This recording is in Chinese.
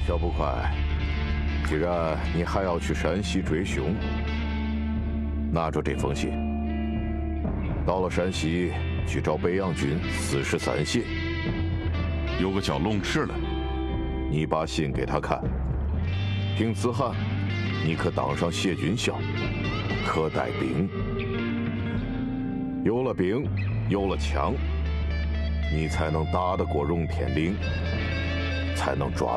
小捕快，既然你还要去山西追凶，拿着这封信，到了山西去找北洋军43谢。 有个叫龙池的， 你把信给他看，凭子汉，你可当上谢军校，可带兵。有了兵，有了枪，你才能打得过荣天岭，才能抓